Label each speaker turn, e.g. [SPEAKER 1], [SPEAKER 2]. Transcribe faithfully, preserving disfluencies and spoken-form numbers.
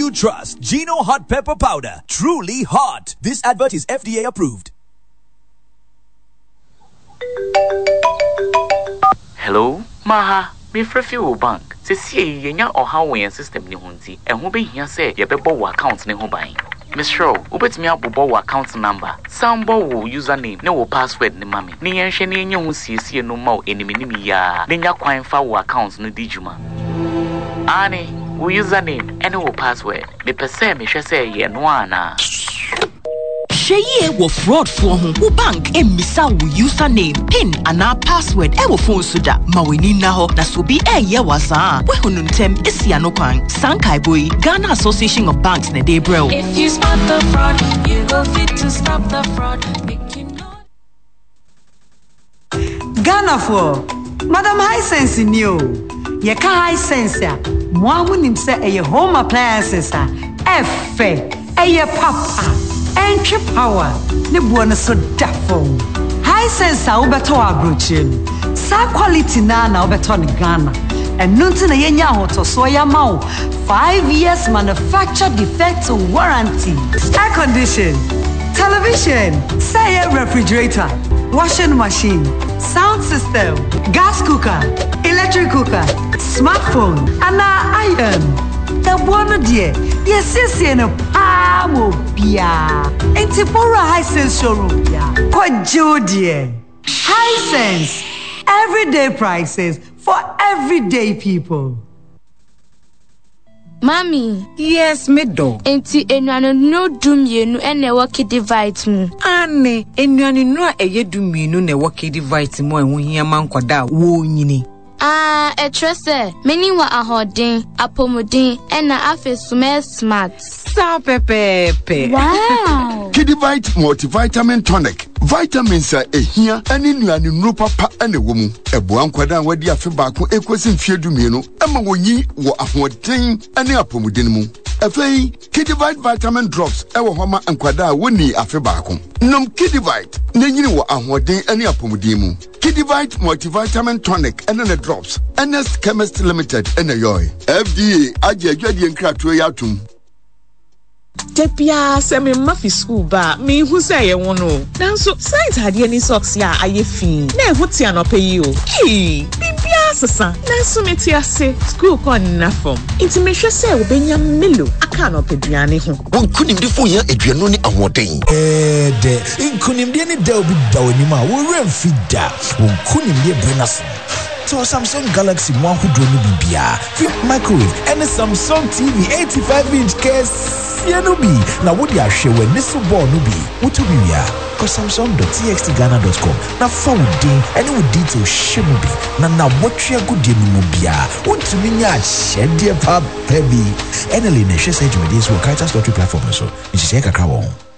[SPEAKER 1] you trust. Gino Hot Pepper Powder. Truly hot. This advert is F D A approved.
[SPEAKER 2] Hello, Maha. Me frefio bank. Se see yenya oha wen system ni hunti. E ho be hia se ye bebo wo account ne ho ban. Mister Ubetimi abobo wo account number. Sambo wo username ne wo password ne mame. Ne yenhwe ne yenya ho siesie no ma enimi ni ya. Ne nya kwan fa wo account no dijuma. Ani, wo username ene wo password. Me pese me hwe se ye no ana.
[SPEAKER 3] Sheye wo fraud for ho. Wo bank e misa wo username, pin ana password e wo phone soda. Ma weni na ho na so bi e ye wasa. We hunu ntem esi anokwan. Sankai boy, Ghana Association of Banks na dey bro.
[SPEAKER 4] If you spot the fraud, you go fit to stop the fraud.
[SPEAKER 5] Ghana for Madam High Sense in you. Ye ka high sense ya. Mo amunim se e ye home appliances a. Efe, e ye papa. Entry power, ne buona so dafo. High sense a ubeto abrochim. Sa quality na na ubeto ni Ghana. And nunti na yenya hoto so ya mau. Five years manufacture defect warranty. Air condition, television, say refrigerator, washing machine, sound system, gas cooker, electric cooker, smartphone, and iron. The one dear, yes, yes, and a power bia. And Tipora High Sense showroom, yeah. Quite dear. High Sense, everyday prices for everyday people.
[SPEAKER 6] Mommy.
[SPEAKER 7] Yes, me do.
[SPEAKER 6] Enti enuano no dumienu ene wo kidivite mu.
[SPEAKER 7] Ane, enuano no eye dumienu ne wo kidivite mu ehun hia mankwada wo nyini.
[SPEAKER 6] Ah, e trese, meni wa ahoden, apomodin, ena afe sume smart.
[SPEAKER 7] Sa pepepe.
[SPEAKER 6] Wow.
[SPEAKER 8] Kidivite multivitamin tonic. Vitamins are a here and in your papa and a woman. A buanquada wadi afe baako ekosi mfie dumienu. Ema wonyi wo ahoden ane apomodin. Afei, Kidivite vitamin drops ewo homa ankwada woni afe baako. Nom Kidivite nenyini wo ahoden ane apomodin. Kidivite multivitamin tonic and the drops. Ernest Chemist Limited and a yoy. F D A aje adwadi enkrato yatum.
[SPEAKER 9] Tepia se me mafi school ba me hu se ye wono. Nanso science hade ani socks ya aye fi. Na ehuti anope yi o. Eh, bibia sesa. Nanso metia se school kon na form. Inti me hwe se obenya melo aka no peduane ho.
[SPEAKER 10] Won kunim de fo ya aduano ni ahoden.
[SPEAKER 1] Eh de inkunim de ni da obi da woni ma wo remfi da. Won kunim de brenaso. So Samsung Galaxy one hundred no bibia. Fit microwave and Samsung T V eighty-five inch case. Yenubi na wodi ahwe wani so ball no bi. Wutu bibia. Ko samsung dot t x t ghana dot com. Na phone din any with detail shemubi. Na na wotwe agudie mu bia. Wuntumi nya shede pa baby. Enele na hwe say jumedies wo Kaitas lottery platform so. Nchise kakra wo.